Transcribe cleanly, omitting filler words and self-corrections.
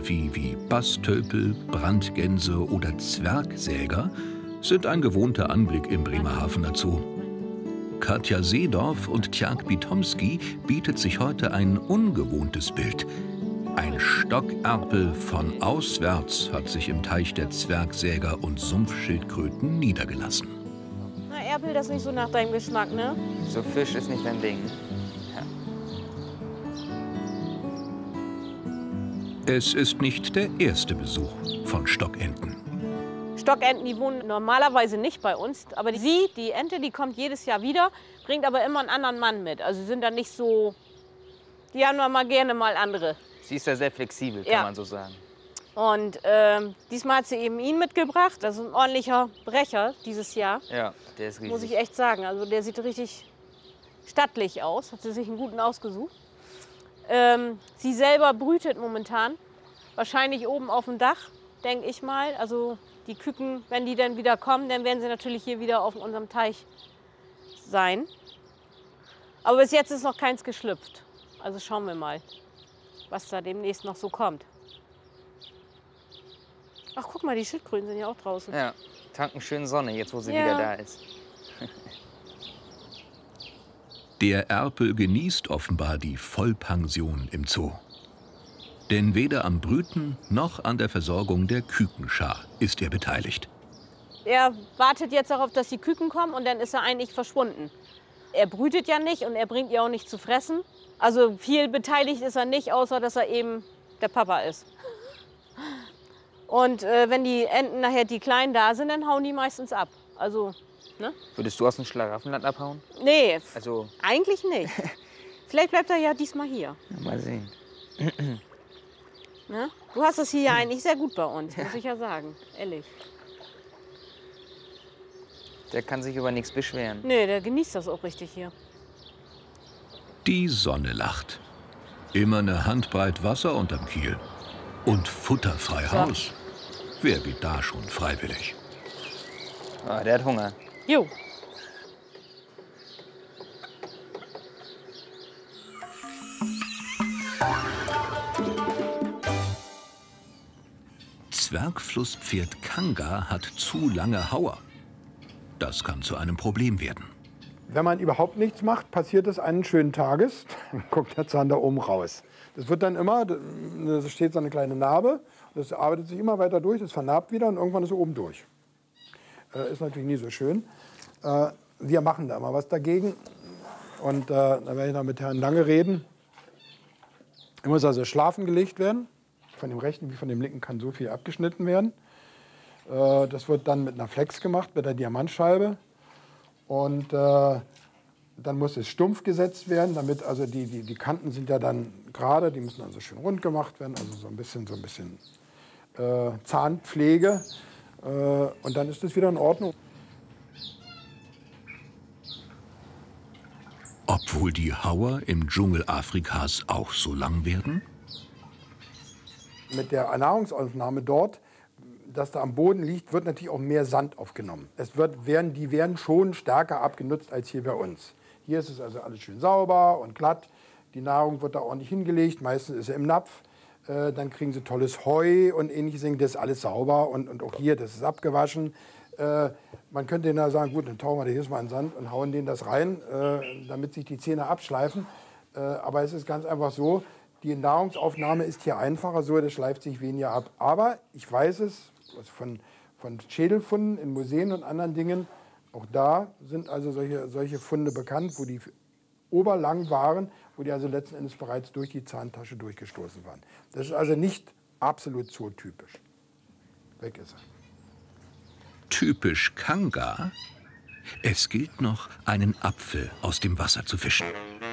Vieh wie Bastölpel, Brandgänse oder Zwergsäger sind ein gewohnter Anblick im Bremerhavener Zoo. Katja Seedorf und Tjark Bitomski bietet sich heute ein ungewohntes Bild. Ein Stockerpel von auswärts hat sich im Teich der Zwergsäger und Sumpfschildkröten niedergelassen. Na, Erpel, das ist nicht so nach deinem Geschmack, ne? So Fisch ist nicht dein Ding. Ja. Es ist nicht der erste Besuch von Stockenten. Stockenten, die wohnen normalerweise nicht bei uns. Aber die Ente, die kommt jedes Jahr wieder, bringt aber immer einen anderen Mann mit. Also sie sind da nicht so, die haben mal gerne mal andere. Sie ist ja sehr flexibel, kann man so sagen. Und diesmal hat sie eben ihn mitgebracht. Das ist ein ordentlicher Brecher dieses Jahr. Ja, der ist riesig. Muss ich echt sagen. Also der sieht richtig stattlich aus. Hat sie sich einen guten ausgesucht. Sie selber brütet momentan. Wahrscheinlich oben auf dem Dach, denke ich mal. Also die Küken, wenn die dann wieder kommen, dann werden sie natürlich hier wieder auf unserem Teich sein. Aber bis jetzt ist noch keins geschlüpft. Also schauen wir mal, was da demnächst noch so kommt. Ach, guck mal, die Schildkröten sind ja auch draußen. Ja, tanken schön Sonne, jetzt wo sie wieder da ist. Der Erpel genießt offenbar die Vollpension im Zoo. Denn weder am Brüten noch an der Versorgung der Kükenschar ist er beteiligt. Er wartet jetzt darauf, dass die Küken kommen und dann ist er eigentlich verschwunden. Er brütet ja nicht und er bringt ihr auch nicht zu fressen. Also viel beteiligt ist er nicht, außer dass er eben der Papa ist. Und wenn die Enten nachher, die Kleinen, da sind, dann hauen die meistens ab. Also, ne? Würdest du aus dem Schlaraffenland abhauen? Nee, also eigentlich nicht. Vielleicht bleibt er ja diesmal hier. Ja, mal sehen. Ne? Du hast es hier ja eigentlich sehr gut bei uns, muss ich ja sagen, ehrlich. Der kann sich über nichts beschweren. Nee, der genießt das auch richtig hier. Die Sonne lacht. Immer eine Handbreit Wasser unterm Kiel. Und futterfrei Haus. Wer geht da schon freiwillig? Oh, der hat Hunger. Jo. Zwergflusspferd Kanga hat zu lange Hauer. Das kann zu einem Problem werden. Wenn man überhaupt nichts macht, passiert es einen schönen Tages, dann guckt der Zahn da oben raus. Das wird dann immer, da steht so eine kleine Narbe, das arbeitet sich immer weiter durch, das vernarbt wieder und irgendwann ist er oben durch. Ist natürlich nie so schön. Wir machen da immer was dagegen und da werde ich noch mit Herrn Lange reden. Er muss also schlafen gelegt werden. Von dem rechten wie von dem linken kann so viel abgeschnitten werden. Das wird dann mit einer Flex gemacht, mit der Diamantscheibe. Und dann muss es stumpf gesetzt werden, damit also die Kanten sind ja dann gerade, die müssen also schön rund gemacht werden, also so ein bisschen Zahnpflege. Und dann ist es wieder in Ordnung. Obwohl die Hauer im Dschungel Afrikas auch so lang werden? Mit der Nahrungsaufnahme dort, das da am Boden liegt, wird natürlich auch mehr Sand aufgenommen. Die werden schon stärker abgenutzt als hier bei uns. Hier ist es also alles schön sauber und glatt. Die Nahrung wird da ordentlich hingelegt, meistens ist sie im Napf. Dann kriegen sie tolles Heu und ähnliches. Das ist alles sauber und auch hier, das ist abgewaschen. Man könnte denen sagen, gut, dann tauchen wir da hier mal in den Sand und hauen denen das rein, damit sich die Zähne abschleifen. Aber es ist ganz einfach so, die Nahrungsaufnahme ist hier einfacher, so, das schleift sich weniger ab. Aber ich weiß es von Schädelfunden in Museen und anderen Dingen, auch da sind also solche Funde bekannt, wo die oberlang waren, wo die also letzten Endes bereits durch die Zahntasche durchgestoßen waren. Das ist also nicht absolut zootypisch. Weg ist er. Typisch Kanga? Es gilt noch, einen Apfel aus dem Wasser zu fischen.